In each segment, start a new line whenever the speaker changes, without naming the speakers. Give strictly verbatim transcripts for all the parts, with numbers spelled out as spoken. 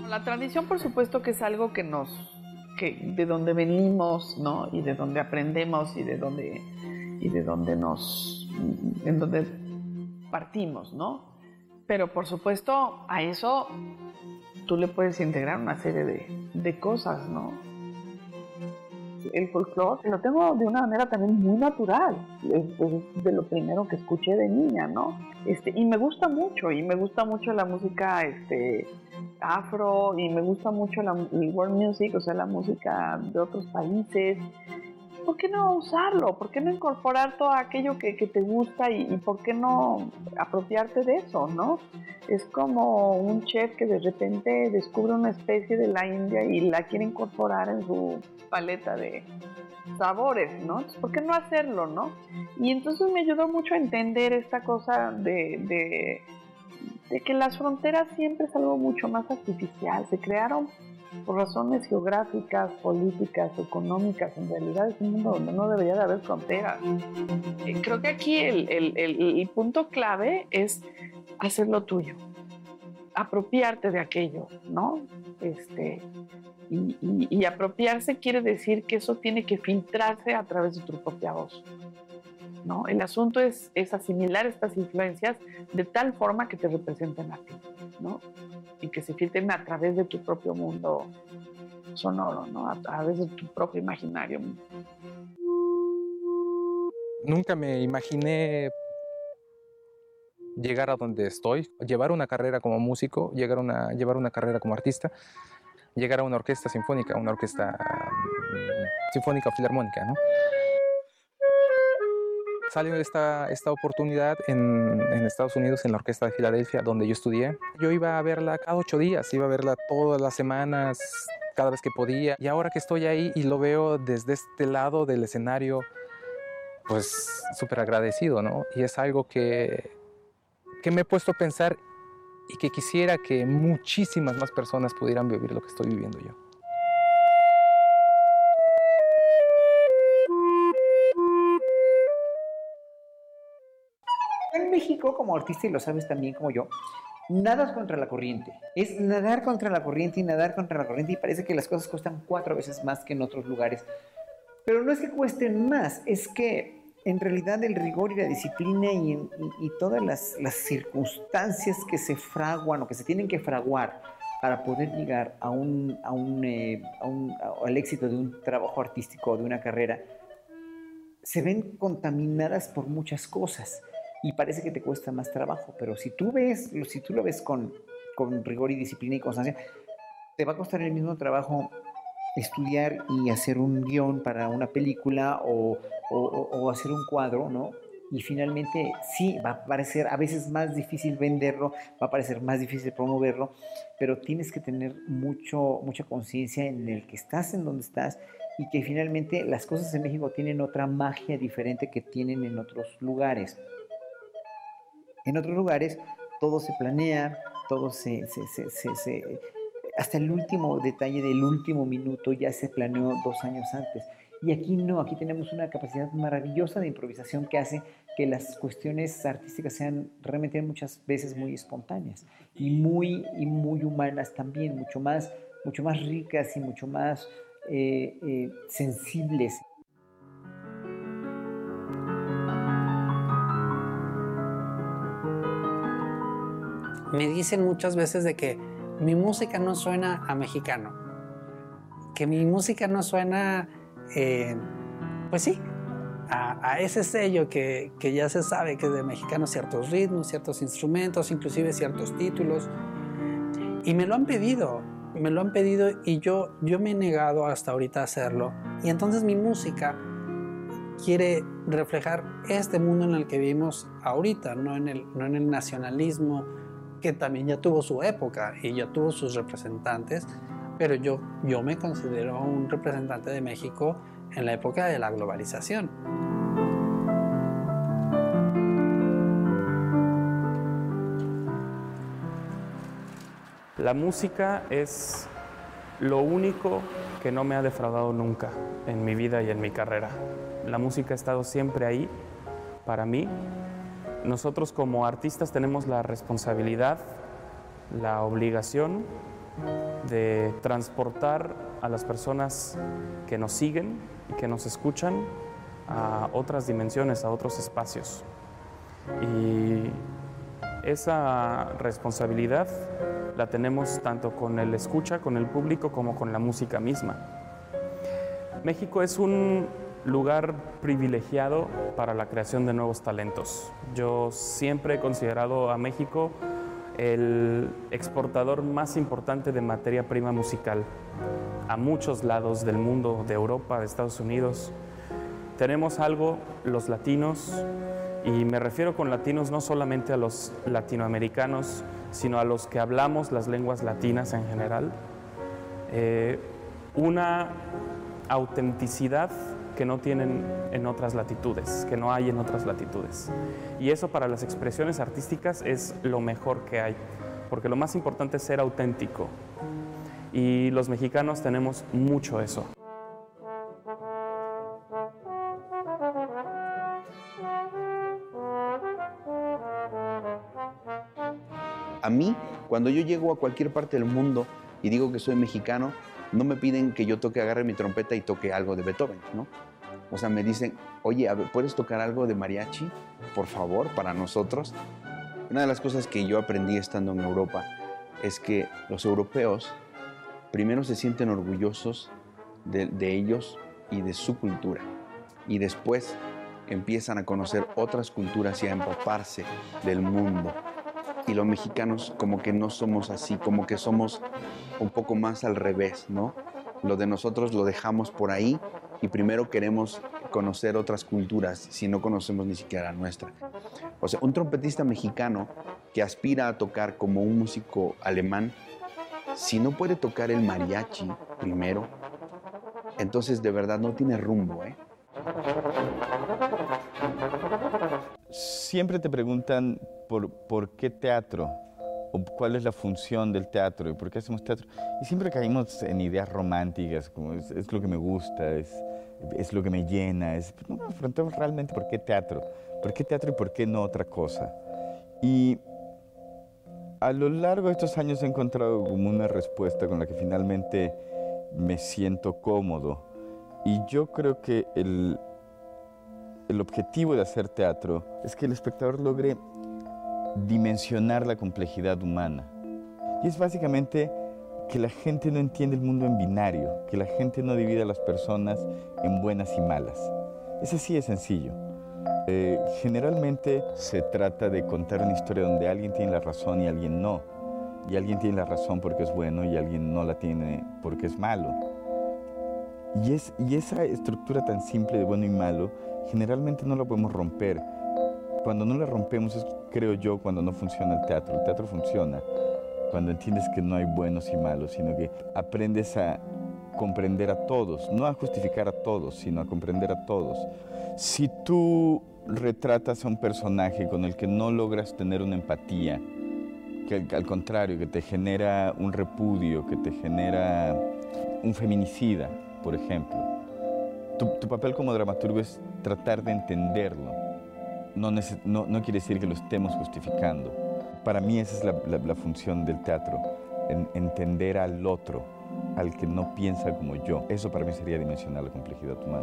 La tradición, por supuesto, que es algo que nos, que de donde venimos, ¿no? Y de donde aprendemos y de donde, y de donde nos, en donde partimos, ¿no? Pero por supuesto, a eso tú le puedes integrar una serie de, de cosas, ¿no? El folclore lo tengo de una manera también muy natural, es, es de lo primero que escuché de niña, ¿no? Este, y me gusta mucho, y me gusta mucho la música este, afro, y me gusta mucho la el world music, o sea, la música de otros países. ¿Por qué no usarlo? ¿Por qué no incorporar todo aquello que, que te gusta y, y por qué no apropiarte de eso, ¿no? Es como un chef que de repente descubre una especie de la India y la quiere incorporar en su paleta de sabores, ¿no? Entonces, ¿por qué no hacerlo, no? Y entonces me ayudó mucho a entender esta cosa de, de, de que las fronteras siempre es algo mucho más artificial. Se crearon por razones geográficas, políticas, económicas. En realidad es un mundo donde no debería de haber fronteras. Creo que aquí el, el, el, el punto clave es hacerlo tuyo, apropiarte de aquello, ¿no? Este, y, y, y apropiarse quiere decir que eso tiene que filtrarse a través de tu propia voz, ¿no? El asunto es, es asimilar estas influencias de tal forma que te representen a ti, ¿no? Y que se filtren a través de tu propio mundo sonoro, ¿no? A través de tu propio imaginario.
Nunca me imaginé llegar a donde estoy, llevar una carrera como músico, llegar a una, llevar una carrera como artista, llegar a una orquesta sinfónica, una orquesta um, sinfónica o filarmónica, ¿no? Salió esta, esta oportunidad en, en Estados Unidos, en la Orquesta de Filadelfia, donde yo estudié. Yo iba a verla cada ocho días, iba a verla todas las semanas, cada vez que podía. Y ahora que estoy ahí y lo veo desde este lado del escenario, pues súper agradecido, ¿no? Y es algo que, que me he puesto a pensar y que quisiera que muchísimas más personas pudieran vivir lo que estoy viviendo yo.
En México, como artista, y lo sabes también como yo, nadas contra la corriente. Es nadar contra la corriente y nadar contra la corriente y parece que las cosas cuestan cuatro veces más que en otros lugares. Pero no es que cuesten más, es que en realidad el rigor y la disciplina y, y, y todas las, las circunstancias que se fraguan o que se tienen que fraguar para poder llegar a un, a un, eh, a un, a, al éxito de un trabajo artístico o de una carrera, se ven contaminadas por muchas cosas. Y parece que te cuesta más trabajo, pero si tú ves, si tú lo ves con, con rigor y disciplina y constancia, te va a costar el mismo trabajo estudiar y hacer un guión para una película o, o, o hacer un cuadro, ¿no? Y finalmente sí, va a parecer a veces más difícil venderlo, va a parecer más difícil promoverlo, pero tienes que tener mucho, mucha conciencia en el que estás, en donde estás, y que finalmente las cosas en México tienen otra magia diferente que tienen en otros lugares. En otros lugares todo se planea, todo se, se, se, se, se... Hasta el último detalle del último minuto ya se planeó dos años antes. Y aquí no, aquí tenemos una capacidad maravillosa de improvisación que hace que las cuestiones artísticas sean realmente muchas veces muy espontáneas y muy, y muy humanas también, mucho más, mucho más ricas y mucho más eh, eh, sensibles.
Me dicen muchas veces de que mi música no suena a mexicano, que mi música no suena, eh, pues sí, a, a ese sello que, que ya se sabe que es de mexicano, ciertos ritmos, ciertos instrumentos, inclusive ciertos títulos. Y me lo han pedido, me lo han pedido y yo, yo me he negado hasta ahorita a hacerlo. Y entonces mi música quiere reflejar este mundo en el que vivimos ahorita, no en el, no en el nacionalismo, que también ya tuvo su época y ya tuvo sus representantes, pero yo, yo me considero un representante de México en la época de la globalización.
La música es lo único que no me ha defraudado nunca en mi vida y en mi carrera. La música ha estado siempre ahí para mí. Nosotros como artistas tenemos la responsabilidad, la obligación de transportar a las personas que nos siguen y que nos escuchan a otras dimensiones, a otros espacios. Y esa responsabilidad la tenemos tanto con el escucha, con el público, como con la música misma. México es un lugar privilegiado para la creación de nuevos talentos. Yo siempre he considerado a México el exportador más importante de materia prima musical a muchos lados del mundo, de Europa, de Estados Unidos. Tenemos algo, los latinos, y me refiero con latinos no solamente a los latinoamericanos, sino a los que hablamos las lenguas latinas en general, eh, una autenticidad que no tienen en otras latitudes, que no hay en otras latitudes. Y eso para las expresiones artísticas es lo mejor que hay, porque lo más importante es ser auténtico. Y los mexicanos tenemos mucho eso.
A mí, cuando yo llego a cualquier parte del mundo y digo que soy mexicano, no me piden que yo toque, agarre mi trompeta y toque algo de Beethoven, ¿no? O sea, me dicen, oye, a ver, ¿puedes tocar algo de mariachi, por favor, para nosotros? Una de las cosas que yo aprendí estando en Europa es que los europeos primero se sienten orgullosos de, de ellos y de su cultura, y después empiezan a conocer otras culturas y a empaparse del mundo. Y los mexicanos como que no somos así, como que somos un poco más al revés, ¿no? Lo de nosotros lo dejamos por ahí y primero queremos conocer otras culturas si no conocemos ni siquiera la nuestra. O sea, un trompetista mexicano que aspira a tocar como un músico alemán, si no puede tocar el mariachi primero, entonces de verdad no tiene rumbo, ¿eh?
Siempre te preguntan por, por qué teatro, o cuál es la función del teatro, y por qué hacemos teatro. Y siempre caímos en ideas románticas, como es, es lo que me gusta, es, es lo que me llena. Es, no, nos preguntamos realmente por qué teatro, por qué teatro y por qué no otra cosa. Y a lo largo de estos años he encontrado como una respuesta con la que finalmente me siento cómodo. Y yo creo que el, el objetivo de hacer teatro es que el espectador logre dimensionar la complejidad humana. Y es básicamente que la gente no entiende el mundo en binario, que la gente no divide a las personas en buenas y malas. Es así de sencillo. Eh, generalmente se trata de contar una historia donde alguien tiene la razón y alguien no. Y alguien tiene la razón porque es bueno y alguien no la tiene porque es malo. Y, es, y esa estructura tan simple de bueno y malo, generalmente no la podemos romper. Cuando no la rompemos es, creo yo, cuando no funciona el teatro. El teatro funciona cuando entiendes que no hay buenos y malos, sino que aprendes a comprender a todos, no a justificar a todos, sino a comprender a todos. Si tú retratas a un personaje con el que no logras tener una empatía, que al contrario, que te genera un repudio, que te genera un feminicida, por ejemplo, tu, tu papel como dramaturgo es tratar de entenderlo. No, no, no quiere decir que lo estemos justificando. Para mí esa es la, la, la función del teatro, en, entender al otro, al que no piensa como yo. Eso para mí sería dimensionar la complejidad humana.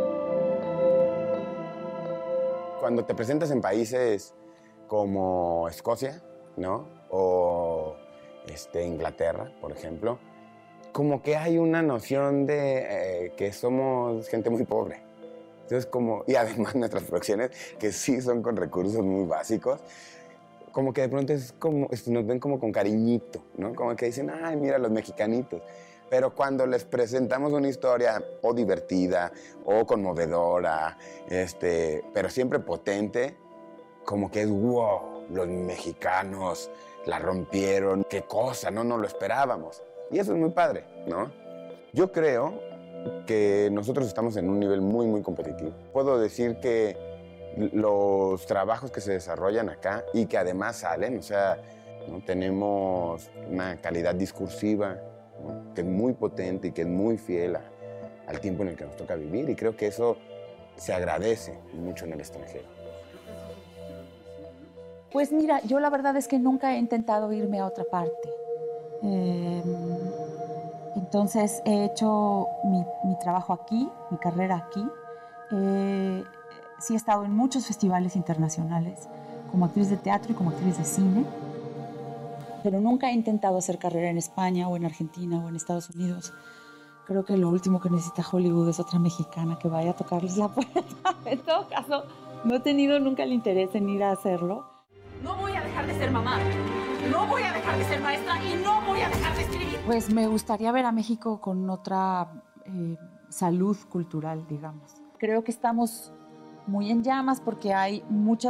Cuando te presentas en países como Escocia, ¿no? O este, Inglaterra, por ejemplo, como que hay una noción de eh, que somos gente muy pobre. Entonces, como, y además nuestras producciones, que sí son con recursos muy básicos, como que de pronto es como, nos ven como con cariñito, ¿no? Como que dicen, ay, mira, los mexicanitos. Pero cuando les presentamos una historia o divertida o conmovedora, este, pero siempre potente, como que es, wow, los mexicanos la rompieron, qué cosa, no nos lo esperábamos. Y eso es muy padre, ¿no? Yo creo que nosotros estamos en un nivel muy, muy competitivo. Puedo decir que los trabajos que se desarrollan acá y que además salen, o sea, ¿no? Tenemos una calidad discursiva, ¿no? Que es muy potente y que es muy fiel a, al tiempo en el que nos toca vivir, y creo que eso se agradece mucho en el extranjero.
Pues mira, yo la verdad es que nunca he intentado irme a otra parte. Eh, Entonces he hecho mi, mi trabajo aquí, mi carrera aquí. Eh, sí he estado en muchos festivales internacionales como actriz de teatro y como actriz de cine, pero nunca he intentado hacer carrera en España o en Argentina o en Estados Unidos. Creo que lo último que necesita Hollywood es otra mexicana que vaya a tocarles la puerta. En todo caso, no he tenido nunca el interés en ir a hacerlo.
No voy a dejar de ser mamá, no voy a dejar de ser maestra y no voy a dejar de escribir.
Pues me gustaría ver a México con otra eh, salud cultural, digamos. Creo que estamos muy en llamas porque hay muchas